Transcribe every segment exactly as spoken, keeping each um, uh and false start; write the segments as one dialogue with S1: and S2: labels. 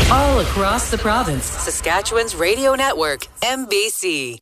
S1: All across the province, Saskatchewan's radio network, M B C.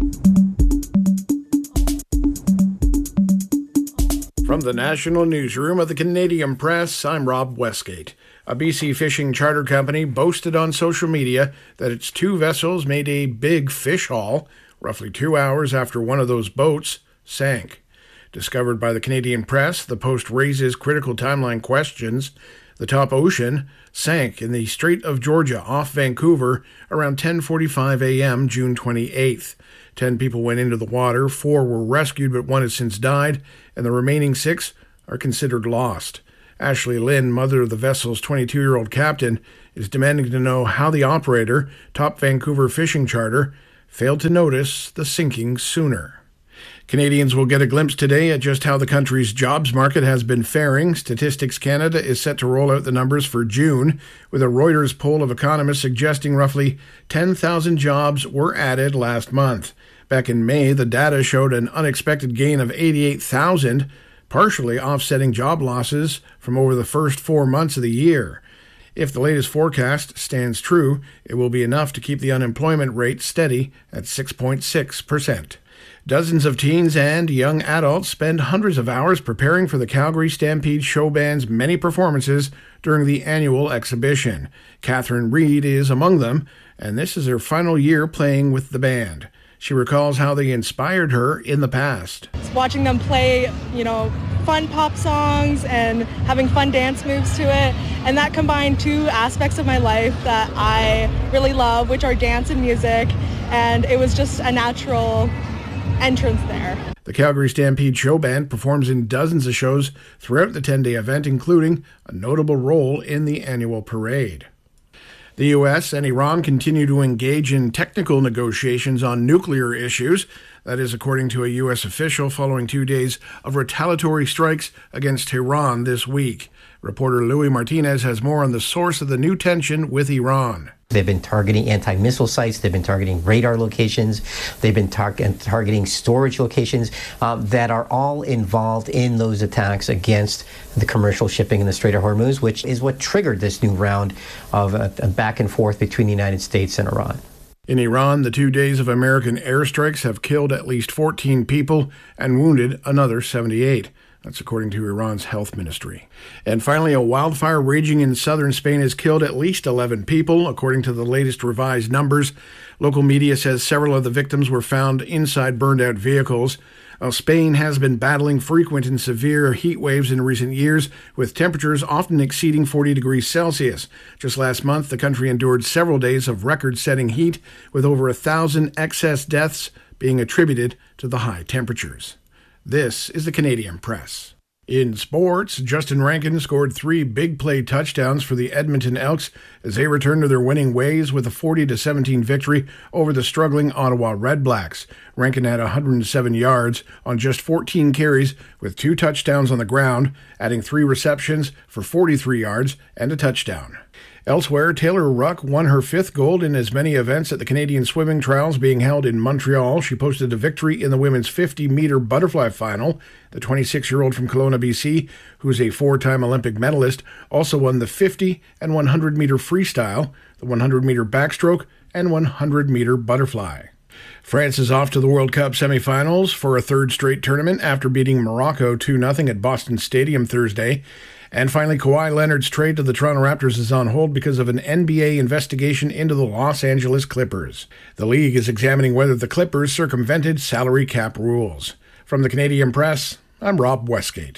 S2: From the National Newsroom of the Canadian Press, I'm Rob Westgate. A B C fishing charter company boasted on social media that its two vessels made a big fish haul roughly two hours after one of those boats sank. Discovered by the Canadian Press, the post raises critical timeline questions. The Top Ocean sank in the Strait of Georgia off Vancouver around ten forty-five a.m. June twenty-eighth. Ten people went into the water, four were rescued but one has since died, and the remaining six are considered lost. Ashley Lynn, mother of the vessel's twenty-two-year-old captain, is demanding to know how the operator, Top Vancouver Fishing Charter, failed to notice the sinking sooner. Canadians will get a glimpse today at just how the country's jobs market has been faring. Statistics Canada is set to roll out the numbers for June, with a Reuters poll of economists suggesting roughly ten thousand jobs were added last month. Back in May, the data showed an unexpected gain of eighty-eight thousand, partially offsetting job losses from over the first four months of the year. If the latest forecast stands true, it will be enough to keep the unemployment rate steady at six point six percent. Dozens of teens and young adults spend hundreds of hours preparing for the Calgary Stampede Show Band's many performances during the annual exhibition. Catherine Reed is among them, and this is her final year playing with the band. She recalls how they inspired her in the past.
S3: Watching them play, you know, fun pop songs and having fun dance moves to it, and that combined two aspects of my life that I really love, which are dance and music, and it was just a natural entrance there.
S2: The Calgary Stampede Show Band performs in dozens of shows throughout the ten-day event, including a notable role in the annual parade. The U S and Iran continue to engage in technical negotiations on nuclear issues. That is according to a U S official following two days of retaliatory strikes against Tehran this week. Reporter Louis Martinez has more on the source of the new tension with Iran.
S4: They've been targeting anti-missile sites. They've been targeting radar locations. They've been tar- targeting storage locations uh, that are all involved in those attacks against the commercial shipping in the Strait of Hormuz, which is what triggered this new round of uh, back and forth between the United States and Iran.
S2: In Iran, the two days of American airstrikes have killed at least fourteen people and wounded another seventy-eight. That's according to Iran's health ministry. And finally, a wildfire raging in southern Spain has killed at least eleven people, according to the latest revised numbers. Local media says several of the victims were found inside burned-out vehicles. Well, Spain has been battling frequent and severe heat waves in recent years, with temperatures often exceeding forty degrees Celsius. Just last month, the country endured several days of record-setting heat, with over a thousand excess deaths being attributed to the high temperatures. This is the Canadian Press. In sports, Justin Rankin scored three big play touchdowns for the Edmonton Elks as they return to their winning ways with a forty to seventeen victory over the struggling Ottawa Redblacks. Rankin had one hundred seven yards on just fourteen carries with two touchdowns on the ground, adding three receptions for forty-three yards and a touchdown. Elsewhere, Taylor Ruck won her fifth gold in as many events at the Canadian Swimming Trials being held in Montreal. She posted a victory in the women's fifty-meter butterfly final. The twenty-six-year-old from Kelowna, B C, who is a four-time Olympic medalist, also won the fifty and one hundred meter freestyle, the one hundred meter backstroke, and one hundred meter butterfly. France is off to the World Cup semifinals for a third straight tournament after beating Morocco two nothing at Boston Stadium Thursday. And finally, Kawhi Leonard's trade to the Toronto Raptors is on hold because of an N B A investigation into the Los Angeles Clippers. The league is examining whether the Clippers circumvented salary cap rules. From the Canadian Press, I'm Rob Westgate.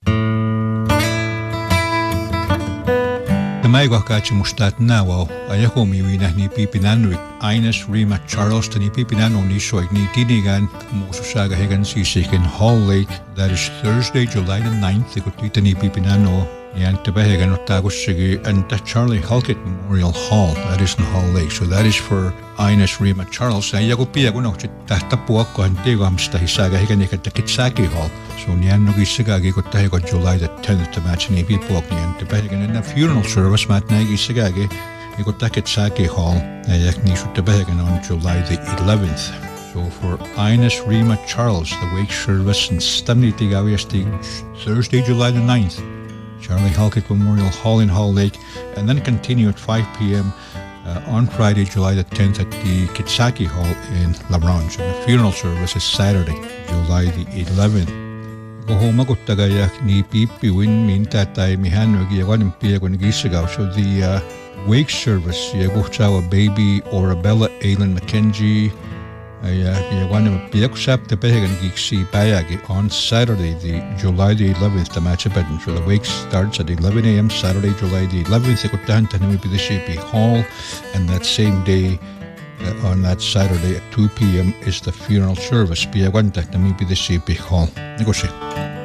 S5: Maigahkachi mustat nawo ayako miwi nahni pipinanwik Ines Rima Charles tani pipinano ni shoig ni tinigan mususaga hegan sisikin Hall Lake. That is Thursday, July the ninth. Ikutitani pipinano yan tabahegan otagusigi and the Charlie Halkett Memorial Hall. That is in Hall Lake. So that is for Ines Rima Charles. Ayako piaguno tahtapuako antigo amsta hisaga hegan ikatakitsaki Hall. So niyan no gisagagi ko tayo July the tenth to match ni people niyan tabahegan in a funeral service mat na gisagagi iko takitsaki Hall ayak ni su tabahegan on July the eleventh. So for Ines Rima Charles, the wake service in Stamni Tigawi Thursday, July the ninth. Charlie Halkett Memorial Hall in Hall Lake, and then continue at five p.m. Uh, on Friday, July the tenth at the Kitsaki Hall in La Bronze. And the funeral service is Saturday, July the eleventh. Gohomagot tagaya ni pipi win min tatay mihanwag yawan impiya kun gisagaw. So the uh, wake service yaguhtawa baby Orabella Aileen McKenzie yawan impiya kusap te pehegan giksi bayagi on Saturday, the July the eleventh. The match of bedin. So the wake starts at eleven a.m. Saturday, July the eleventh. Yakutahan tanimi P Hall, and that same day. Uh, on that Saturday at two p.m. is the funeral service. Piyawan tanimi P Hall. Negotiate.